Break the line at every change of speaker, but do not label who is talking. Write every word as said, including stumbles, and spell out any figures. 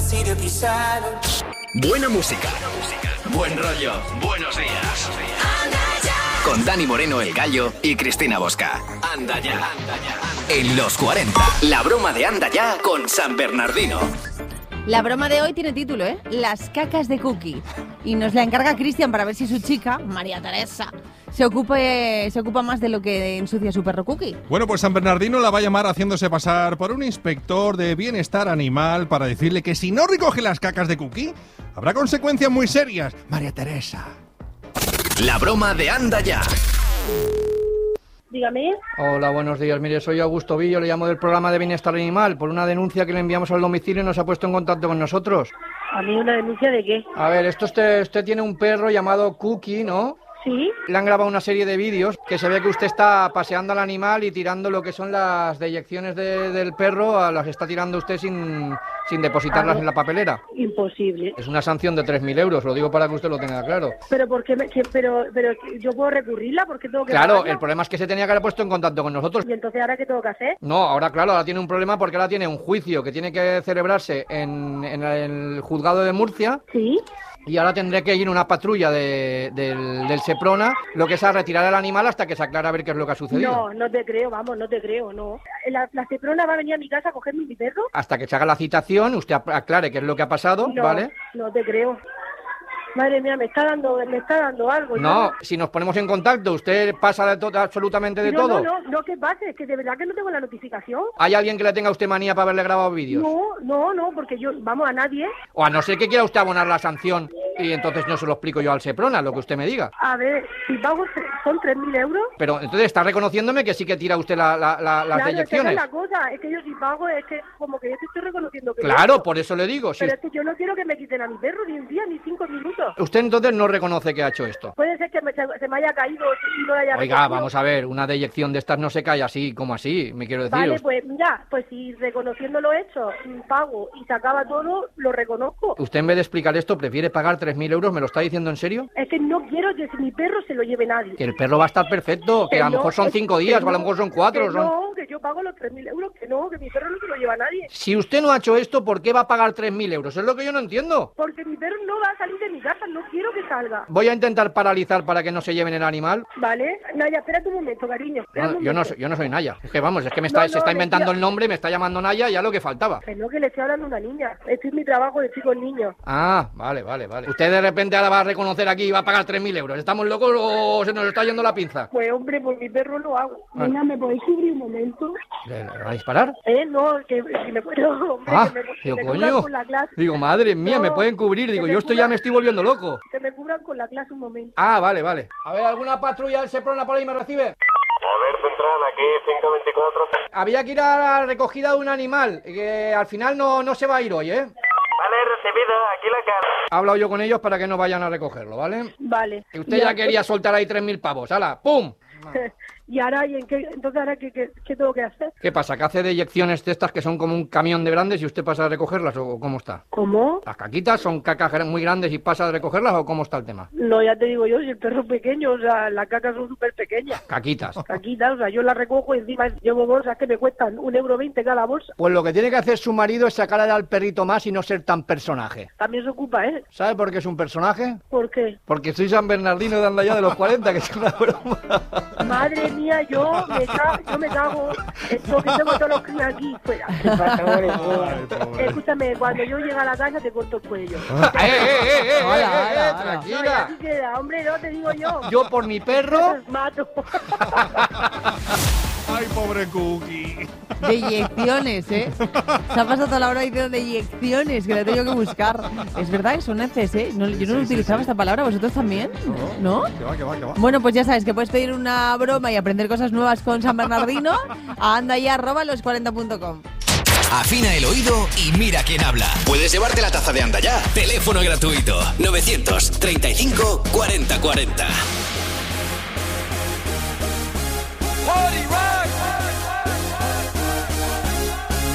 Buena música, buen rollo, buenos días. Con Dani Moreno, el Gallo, y Cristina Bosca. Anda ya. En los cuarenta, la broma de Anda ya con San Bernardino.
La broma de hoy tiene título, ¿eh? Las cacas de Cookie. Y nos la encarga Cristian para ver si su chica, María Teresa, se ocupe, se ocupa más de lo que ensucia su perro Cookie.
Bueno, pues San Bernardino la va a llamar haciéndose pasar por un inspector de bienestar animal para decirle que si no recoge las cacas de Cookie, habrá consecuencias muy serias. María Teresa.
La broma de Anda ya.
Dígame.
Hola, buenos días. Mire, soy Augusto Villo, le llamo del programa de Bienestar Animal por una denuncia que le enviamos al domicilio y nos ha puesto en contacto con nosotros.
¿A mí una denuncia de qué?
A ver, esto usted, usted tiene un perro llamado Cookie, ¿no?
Sí.
Le han grabado una serie de vídeos que se ve que usted está paseando al animal y tirando lo que son las deyecciones de, del perro, a las está tirando usted sin, sin depositarlas en la papelera.
Imposible.
Es una sanción de tres mil euros, lo digo para que usted lo tenga claro.
¿Pero por qué? Me, que, pero, pero yo puedo recurrirla, ¿por qué tengo que
Claro,
pagarla?
el problema es que se tenía que haber puesto en contacto con nosotros.
¿Y entonces ahora qué tengo que hacer?
No, ahora claro, ahora tiene un problema porque ahora tiene un juicio que tiene que celebrarse en, en el juzgado de Murcia.
Sí.
Y ahora tendré que ir una patrulla de, del, del Seprona, lo que es a retirar al animal hasta que se aclara a ver qué es lo que ha sucedido.
No, no te creo, vamos, no te creo, no. La, la Seprona va a venir a mi casa a cogerme mi perro.
Hasta que se haga la citación, usted aclare qué es lo que ha pasado,
No,
¿vale?
no te creo. Madre mía, me está dando, me está dando algo.
No,
yo
si nos ponemos en contacto, usted pasa de todo, absolutamente de
no,
todo.
No, no, no, ¿qué pasa? Es que de verdad que no tengo la notificación.
¿Hay alguien que le tenga a usted manía para haberle grabado vídeos?
No, no, no, porque yo, vamos, a nadie.
O a no ser que quiera usted abonar la sanción y entonces no se lo explico yo al Seprona, lo que usted me diga.
A ver, si pago tre- son tres mil euros.
Pero entonces está reconociéndome que sí que tira usted la, la, la, las
Claro,
deyecciones.
esa es la cosa, es que yo si pago, es que como que yo te estoy reconociendo que...
Claro,
yo-
por eso le digo. Si
Pero es que yo no quiero que me quiten a mi perro ni un día ni cinco minutos.
usted entonces no reconoce que ha hecho esto.
Puede ser que me- se, se me haya caído y no lo haya
Oiga,
recogido.
vamos a ver, una deyección de estas no se cae así, como así, me quiero decir.
Vale, pues ya, pues si reconociendo lo hecho, mm, pago y se acaba todo, lo reconozco.
Usted en vez de explicar esto prefiere pagar tres mil euros, ¿me lo está diciendo en serio?
Es que no quiero que mi perro se lo lleve nadie.
Que el perro va a estar perfecto, que a lo
no,
mejor son
es-
cinco
que
días, o a lo
no,
mejor son cuatro.
que
Son...
No, que yo pago los tres mil euros, que no, que mi perro no se lo lleva nadie.
Si usted no ha hecho esto, ¿por qué va a pagar tres mil euros? Es lo que yo no entiendo.
Porque mi perro no va a salir de mi casa, no quiero que salga.
Voy a intentar paralizar para que no se lleven el animal.
Vale, Naya, espérate un momento, cariño. espera
No,
un
yo, no,
momento.
soy- yo no soy Naya. Es que vamos, es que me está,
No,
se
no,
está
le
inventando
estoy-
el nombre, me está llamando Naya, ya lo que faltaba.
Que no, que le estoy hablando a una niña. Este es mi trabajo, estoy con niños.
Ah, vale, vale, vale. Usted de repente ahora va a reconocer aquí y va a pagar tres mil euros. ¿Estamos locos o se nos está yendo la pinza?
Pues hombre, por mi perro lo hago.
Vale.
Niña, ¿me podéis cubrir un momento?
¿Le, le va a disparar?
Eh, no, que si me puedo... Hombre,
Ah,
que me, que
digo,
me cubran
coño.
con la clase.
Digo, madre mía,
No,
me pueden cubrir. Digo,
que me
yo esto ya
cubran-
me estoy volviendo loco.
Que me cubran con la clase un momento.
Ah, vale, vale. A ver, ¿alguna patrulla del Seprona por ahí me recibe?
A ver, central, aquí cinco veinticuatro.
Había que ir a la recogida de un animal, que al final no, no se va a ir hoy, ¿eh?
Vale, recibido, aquí la cara.
He hablado yo con ellos para que no vayan a recogerlo, ¿vale?
Vale.
Y usted ya quería soltar ahí tres mil pavos, ¡hala! ¡Pum!
¿Y ahora, y en qué, entonces ahora qué, qué, qué tengo que hacer?
¿Qué pasa? ¿Que hace deyecciones de estas que son como un camión de grandes y usted pasa a recogerlas o cómo está?
¿Cómo?
¿Las caquitas son cacas gra- muy grandes y pasa a recogerlas o cómo está el tema?
No, ya te digo yo, si el perro es pequeño, o sea, las cacas son súper pequeñas.
Caquitas.
Caquitas, o sea, yo las recojo y encima llevo bolsas que me cuestan un euro veinte cada bolsa.
Pues lo que tiene que hacer su marido es sacarle al perrito más y no ser tan personaje.
También se ocupa, ¿eh?
¿Sabe por qué es un personaje?
¿Por qué?
Porque soy San Bernardino de Andaya de los cuarenta, que es una broma.
Madre mía, yo me cago, yo me cago. Esto que tengo todos los críos aquí. Fuera. Escúchame, cuando yo llegue a la casa te corto el cuello.
¡Eh, eh, eh, eh, eh,
Hola,
eh,
hola,
eh,
hola.
No, y
tranquila!
así queda, hombre, no te digo yo.
Yo por mi perro...
Mato.
Ay, pobre Cookie.
Deyecciones, ¿eh? Se ha pasado toda la hora diciendo deyecciones, que la he tenido que buscar. Es verdad que son heces, ¿eh? No, yo no
Sí, sí,
utilizaba
sí.
esta palabra, ¿vosotros también? ¿No?
Que va, que va, que va.
Bueno, pues ya sabes que puedes pedir una broma y aprender cosas nuevas con San Bernardino a anda ya arroba los cuarenta punto com.
Afina el oído y mira quién habla. Puedes llevarte la taza de Anda ya. Teléfono gratuito. novecientos treinta y cinco cuarenta cuarenta.